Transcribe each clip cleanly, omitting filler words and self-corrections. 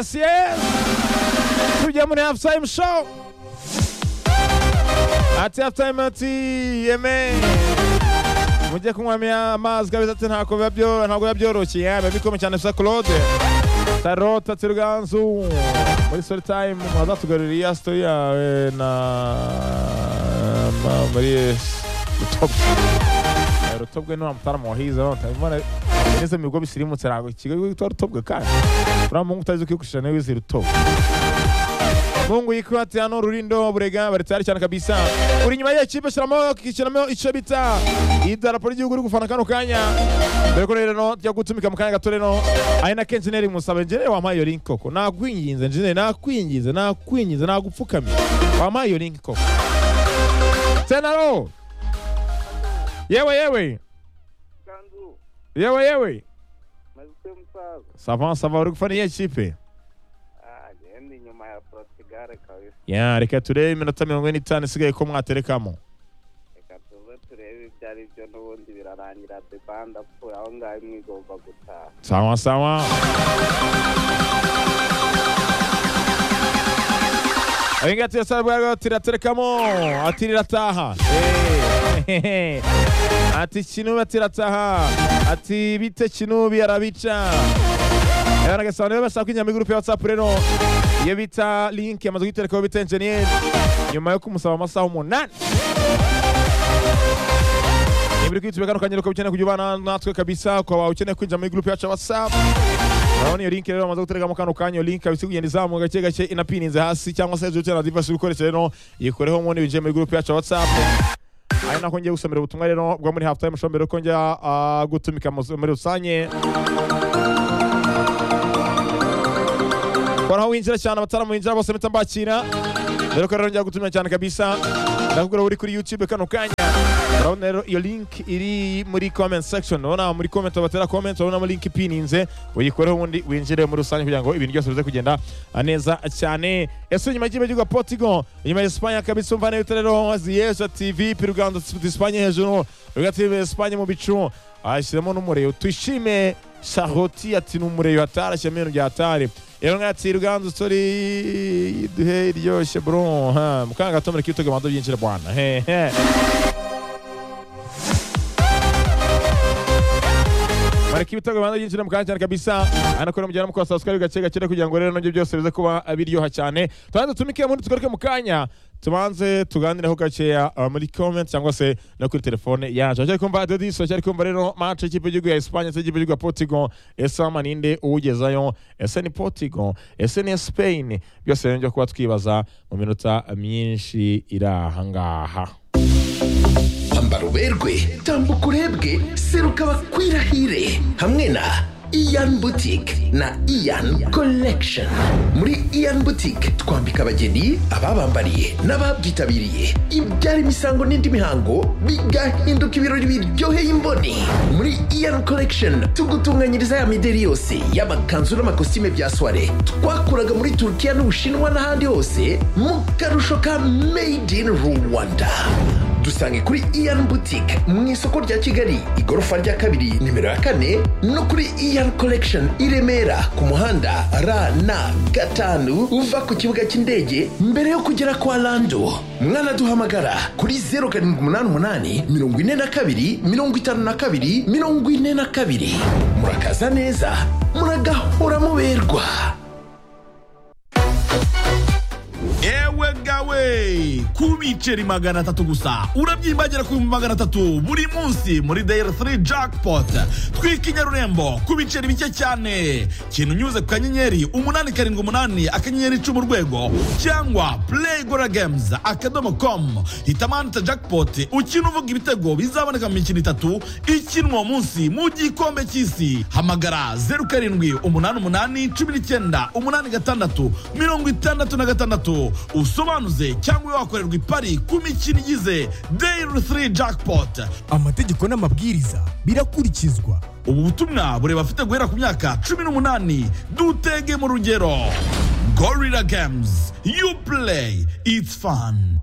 Yes, yes. Tujya muri half time show. Ati half time ati yeme. Mujye kunywa amazi kabisa ati ntabwo yabyoroshye babikome cyane sa Claude. Tarota Tiruganzu. Muri story time mwazatugaruriye story yawe na muri top. Rutobwe no amtaramo wahize no tabona neze migo bisirimutse rago kigo rutobwe kandi uramungu utazi kwikushira nawe zirutobwe Mungu yikwati hano Rurindo Burega baritari cyane kabisa uri nyuma y'ikipe kiramo ico bita idarapo ry'igihugu uri gufana kano kanya dore ko rero tya gutumika mu kanya gato rero aina kenjeneri musabe njere wa mayo link koko nakwinginze njene nakwinginze nagupfukamye wa mayo link koko Senaro Yewe Kanzu Yewe Mazite Ça msaza va uri gufana y'ikipe Gendi nyuma ya Portugal kabisa Ya reka turebe iminota 45 isigaye ko mwaterekamo Reka turebe ibyari byo n'ubundi birarangira debanda ko aho ngaho mwigomba gutaha Sawa Ingati ya sarabwa tiraterekamo atirataha ati kinubi atirataha ati bite kinubi arabica Yaragasana bashaka kwinya muri groupe ya WhatsApp rero iyo bita link yamaze kwitereka bita engineer nyuma yo kumusaba amasaha 8 Ibiri kwitubeka no kanyero ko bikeneye kujyubana natwe kabisa kwa ukeneye kwinjira muri groupe ya WhatsApp Urabona iyo link rero amaze gutereka mu kano kanyo link kabisa kugenda izamu gake inapininze hasi cyangwa se hejuru cyane device ukoresha rero yikoreho mu binje muri groupe ya WhatsApp Ari nako ngiye gusomera ubutumwa rero bwo muri half time show mbere ko njya gutumika muri rusanye Kwa winjira cyane abatara mu winjira bose mitambakira rero ko rero njya gutumira cyane kabisa ndakugura uri kuri YouTube kano kanya urabona rero iyo link iri muri comment section urabona muri comment batera comment urabona muri link pininze uyikoreho ubundi winjire muri rusanye kugira ngo ibintu byose bize kugenda neza cyane ese nyuma y'ibyo Portugal nyuma ya Espagne kabisa umva neza rero Ziesha TV Piruganda Espagne hejuru rugative Espagne mu bicu ashyiramo n'umureo twishime Charoti ati n'umureo atarashye ibintu byatari rero ngati Ruganzu story duhe iryoshye bro mukanga gatomera kitoga mando byinjira bwana Mariki ibitego banda byinjira mu kanya cyane kabisa anakora mujyana mu kwa subscribe gake kugira ngo rero nabyo byose bize kuba biryoha cyane tubanze tumike muri tugaruke mu kanya tubanze tuganireho gakeya muri comment cyangwa se no kuri telefone yaje aje kumva Dodiso cyari kumva rero match y'ikipe y'igihugu ya Espagne cy'ikipe y'igihugu ya Portugal ese maninde uwugezayo ese ni Portugal ese ni Spain byose rero kuba twibaza mu minota myinshi irahangaha Ambara uberwe tambuka urebwe seruka bakwirahire hamwe na Ian Boutique na Ian Collection. Muri Ian Boutique twambika abageni ababambariye n'ababyitabiriye ibyara imisango n'indi mihango bigahinduka ibirori biryoheye imboni. Muri Ian Collection tugutunganyiriza ya mideri yose y'amakanzu n'amakositime bya soirée twakuraga muri Turkiya n'Ubushinwa n'ahandi hose mu karusho ka Made in Rwanda. Dusange kuri Ian Boutique mu isoko rya Kigali igorofa rya kabiri nimero ya 4 no kuri Ian Collection i Remera ku muhanda RN5 uva ku kibuga cy'indege mbere yo kugera kwa Lando. Mwana duhamagara kuri 0788 42 52 42. Murakaza neza muragahora muberwa. Ewe gawe kubiceri 300 gusa urabyimbagira ku 300 buri munsi muri Dare 3 Jackpot twikinya rurembo kubiceri bike cyane kintu nyuze ku kanyenyeri 878 akanyenyeri 10 urwego cyangwa playgoragames.com hitamanta Jackpot ukina uvuga ibitego bizaboneka mu mikino 3 ikinwa munsi mu gikombe cy'isi hamagara 07881986 usobanuze cyangwa wakorerwa ipari ku mikino igize Dare 3 Jackpot. Amategeko n'amabwiriza birakurikizwa. Ubu butumwa bureba afite guhera ku myaka 18 dutege mu rugero. Gorilla Games, you play, it's fun.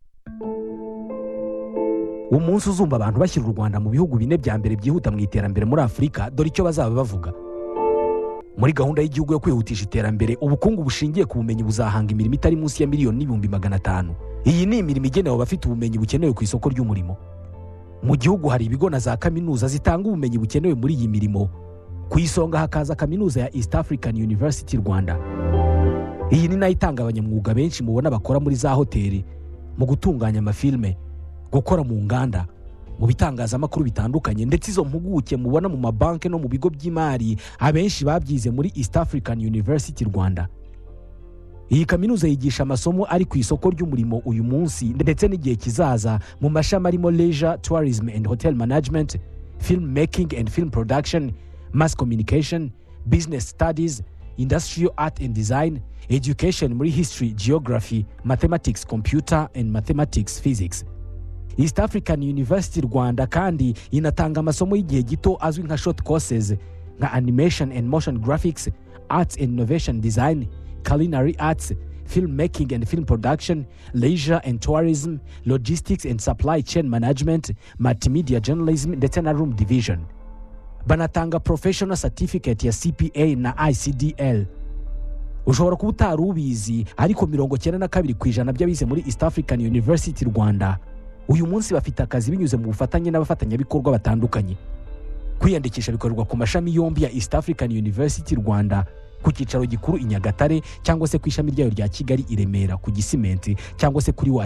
Umunsi uzumva abantu bashyira u Rwanda mu bihugu 4 bya mbere byihuta mu iterambere muri Afrika dore icyo bazaba bavuga. muri gahunda y'igihugu yo kwihutisha iterambere ubukungu bushingiye ku bumenyi buzahanga imirimo itari munsi ya miliyoni n'ibihumbi 500. iyi ni imirimo igenewe abafite ubumenyi bukenewe ku isoko ry'umurimo. mu gihugu hari ibigo na za kaminuza zitanga ubumenyi bukenewe muri iyi mirimo. ku isonga hakaza kaminuza ya East African University Rwanda. iyi ni nayo itanga abanyamwuga benshi mubona bakora muri za hoteli, mu gutunganya amafilme, gukora mu nganda, mu bitangazamakuru bitandukanye, ndetse izo mpuguke mubona mu mabanki no mu bigo by'imari abenshi babyize muri East African University Rwanda. iyi kaminuza yigisha amasomo ari ku isoko ry'umurimo uyu munsi ndetse n'igihe kizaza mu mashami arimo leisure, tourism and hotel management, film making and film production, mass communication, business studies, industrial art and design, education muri history, geography, mathematics, computer and mathematics, physics. East African University Rwanda kandi inatanga amasomo y'igihe gito azwi nka short courses nka animation and motion graphics, arts and innovation design, culinary arts, film making and film production, leisure and tourism, logistics and supply chain management, multimedia journalism ndetse na room division. banatanga professional certificate ya CPA na ICDL. ushobora kuba utari ubizi ariko 92% by'abize muri East African University Rwanda uyu munsi bafite akazi binyuze mu bufatanye n'abafatanyabikorwa batandukanye. kwiyandikisha bikorerwa ku mashami yombi ya East African University Rwanda ku cyicaro gikuru i Nyagatare cyangwa se ku ishami ryayo rya Kigali i Remera ku Gisimenti cyangwa se kuri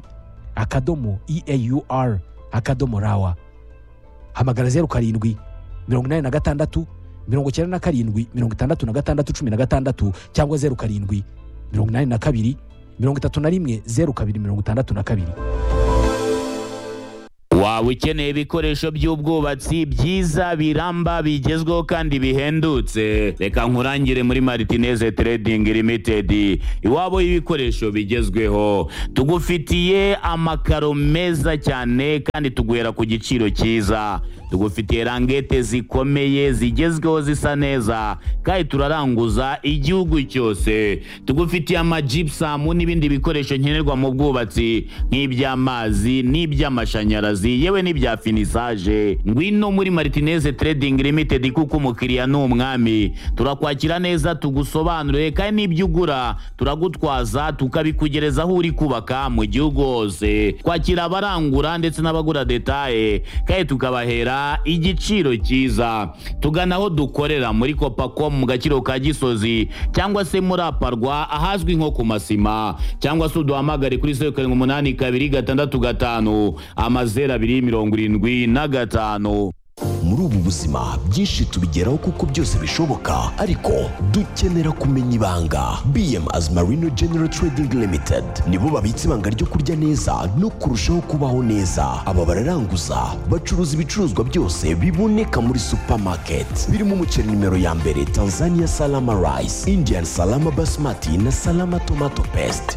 wa@eaur.rawa. hamagara 07 86 97 66 cyangwa 07 82 31 0262. waba ukeneye ibikoresho by'ubwubatsi byiza biramba bigezweho kandi bihendutse, reka nkurangire muri Martinez Trading Limited. iwabo y'ibikoresho bigezweho tugufitiye amakaro meza cyane kandi tuguhera ku giciro cyiza. tugufitiye rangete zikomeye zigezweho zisa neza kandi turaranguza igihugu cyose. tugufitiye amagipsamu n'ibindi bikoresho nkenerwa mu bwubatsi nk'iby'amazi n'iby'amashanyarazi yewe n'ibya finisage. ngwino muri Martinez Trading Limited kuko umukiriya ni umwami. turakwakira neza tugusobanurire kandi n'ibyo ugura turagutwaza tukabikugereza aho uri kubaka mu gihugu hose. twakira abarangura ndetse n'abagura detaye kandi tukabahera igiciro cyiza. tugana aho dukorera muri Copacom mu Gakiro ka Gisozi cyangwa se muri Aparwa ahazwi nko ku Masima, cyangwa se uduhamagare kuri 078265 muri ubu buzima byinshi tubigeraho kuko byose bishoboka, ariko dukenera kumenya ibanga. BM as Marino General Trading Limited nibo babitse ibanga ryo kurya neza no kurushaho kubaho neza. aba bararanguza, bacuruza ibicuruzwa byose biboneka muri supermarket birimo umuceri nimero ya mbere Tanzania Salama Rice, Indian Salama Basmati na Salama Tomato Paste.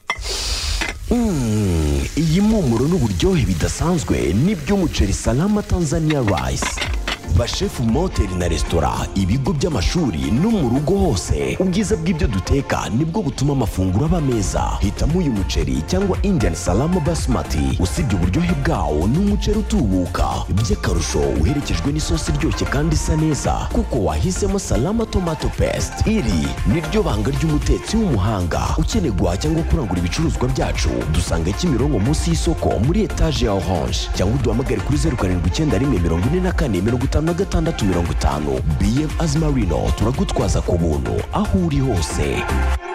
iyi mpumuro n'uburyohe bidasanzwe n'iby'umuceri Salama Tanzania Rice. bashefu mu mahoteli na resitora, ibigo by'amashuri no mu rugo hose, ubwiza bw'ibyo duteka nibwo butuma amafunguro aba meza. hitamo uyu muceri cyangwa Indian Salama Basmati. usibye uburyohe bwawo ni umuceri utubuka, by'akarusho uherekejwe n'isosi iryoshye kandi isa neza kuko wahisemo Salama Tomato Paste. iri niryo banga ry'umutetsi w'umuhanga. ukeneye guhaha cyangwa kurangura ibicuruzwa byacu dusanga Kimironko munsi y'isoko muri etaje ya Orange, cyangwa uduhamagare kuri 0791 5650. BM Azmarino turagutwaza ku buntu aho uri hose.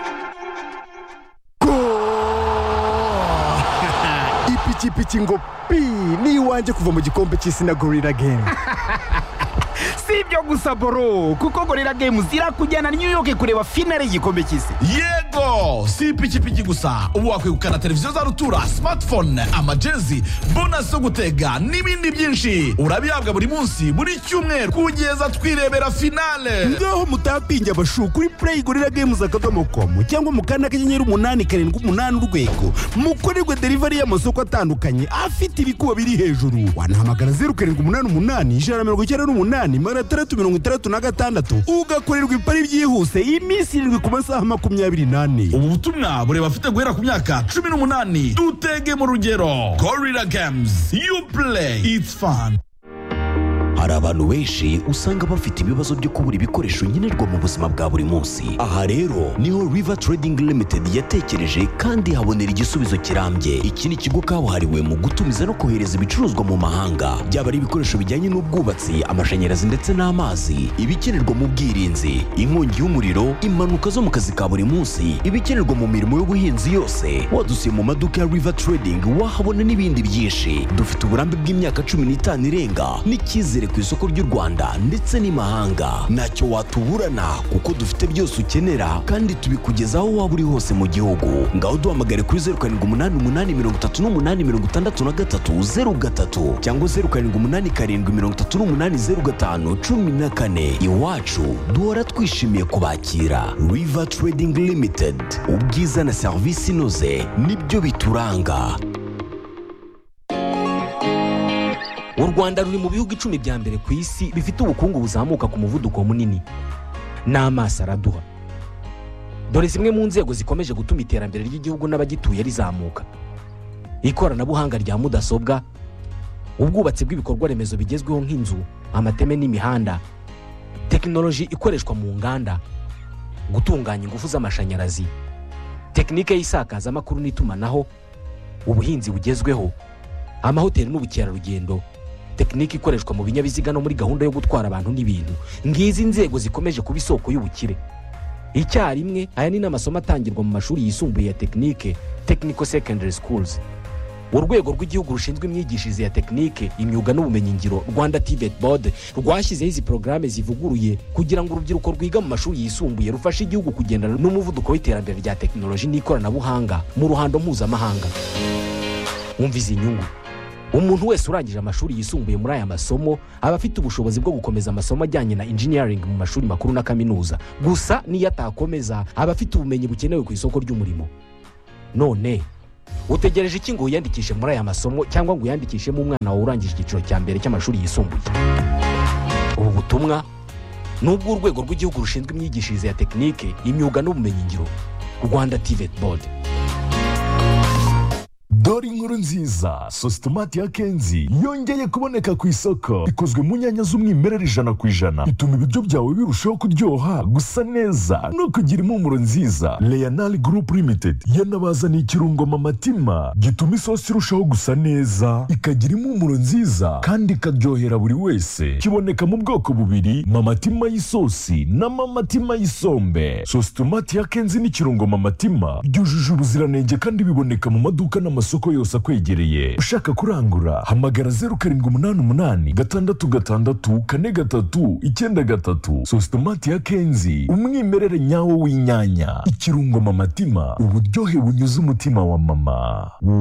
ipikipiki ngo pi ni iwanjye kuva mu gikombe cy'isi na Gorilla Game. si ibyo gusa boro, kuko Gorilla Games irakujyana New York kureba finale y'igikombe cy'isi. yego si ipikipiki gusa, ubu wakwegukana televiziyo za rutura, smartphone, amajezi, bonus zo gutega n'ibindi byinshi. urabihabwa buri munsi buri cyumweru kugeza twirebera finale. ngaho mutapinge abashu kuri playgorillagames.com cyangwa mu kanda kanyenyeri 878 urwego mukorerwe delivery y'amasoko atandukanye afite ibikuba biri hejuru. wanahamagara 0788 ugakorerwa ipari byihuse iminsi 7 ku masaha 24. ubu butumwa bureba afite guhera ku myaka 18. dutege mu rugero. Gorilla Games, you play it's fun. hari abantu benshi usanga bafite ibibazo byo kubura ibikoresho nkenerwa mu buzima bwa buri munsi. Aha rero niho River Trading Limited yatekereje kandi habonera igisubizo kirambye. Iki ni ikigo kabuhariwe mu gutumiza no kohereza ibicuruzwa mu mahanga, byaba ari ibikoresho bijyanye n'ubwubatsi, amashanyarazi ndetse n'amazi, ibikenerwa mu bwirinzi, inkongi y'umuriro, impanuka zo mu kazi ka buri munsi, ibikenerwa mu mirimo y'ubuhinzi yose. Wadusiye mu maduka ya River Trading wahabona n'ibindi byinshi. Dufite uburambe bw'imyaka 15 irenga n'icyizere ku isoko ry'u Rwanda ndetse n'imahanga. Ntacyo watuburana kuko dufite byose ukenera kandi tubikugezaho waba uri hose mu gihugu. Ngaho duhamagare kuri 0788636303 cyangwa 0788738014. Iwacu duhora twishimiye kubakira. River Trading Limited, ubwiza na serivisi inoze nibyo bituranga. U Rwanda ruri mu bihugu 10 bya mbere ku isi bifite ubukungu buzamuka ku muvuduko munini. N'amaso araduha. Dore zimwe mu nzego zikomeje gutuma iterambere ry'igihugu n'abagituye rizamuka: ikoranabuhanga rya mudasobwa, ubwubatsi bw'ibikorwa remezo bigezweho nk'inzu, amateme n'imihanda, tekinoloji ikoreshwa mu nganda, gutunganya ingufu z'amashanyarazi, tekinike y'isakazamakuru n'itumanaho, ubuhinzi bugezweho, amahoteli n'ubukerarugendo, tekinike ikoreshwa mu binyabiziga no muri gahunda yo gutwara abantu n'ibintu. Ngizi nzego zikomeje kuba isoko y'ubukire. Icyarimwe, aya ni n'amasomo atangirwa mu mashuri yisumbuye ya tekinike, Technical Secondary Schools. Urwego rw'igihugu rushinzwe imyigishirize ya tekinike, imyuga n'ubumenyingiro, Rwanda TVET Board, rwashyizeho izi porogaramu zivuguruye kugira ngo urubyiruko rwiga mu mashuri yisumbuye rufashe igihugu kugendana n'umuvuduko w'iterambere rya tekinoloji n'ikoranabuhanga mu ruhando mpuzamahanga. Umva izi nyungu: umuntu wese urangije amashuri yisumbuye muri aya masomo aba afite ubushobozi bwo gukomeza amasomo ajyanye na engineering mu mashuri makuru na kaminuza. Gusa niyo atakomeza aba afite ubumenyi bukenewe ku isoko ry'umurimo. None utegereje iki ngo wiyandikishe muri aya masomo cyangwa ngo uyandikishemo umwana wawe urangije icyiciro cya mbere cy'amashuri yisumbuye? Ubu butumwa ni ubw'urwego rw'igihugu rushinzwe imyigishirize ya tekinike, imyuga n'ubumenyingiro, Rwanda TVET Board. Dore inkuru nziza, Sositomati ya Kenzi yongeye kuboneka ku isoko. Ikozwe mu nyanya z'umwimerere 100%, ituma ibiryo byawe birushaho kuryoha, gusa neza no kugira impumuro nziza. Leonal Group Limited yanabazaniye ikirungo Mamatima gituma isosi irushaho gusa neza, ikagira impumuro nziza kandi ikaryohera buri wese. Kiboneka mu bwoko bubiri: Mamatima y'isosi na Mamatima y'isombe. Sositomati ya Kenzi n'ikirungo Mamatima byujuje ubuziranenge kandi biboneka mu maduka n'amasoko yose akwegereye. Ushaka kurangura, hamagara 0788664393. Sositomati ya Kenzi, umwimerere nyawo w'inyanya. Ikirungo Mamatima, uburyohe bunyuze umutima wa mama.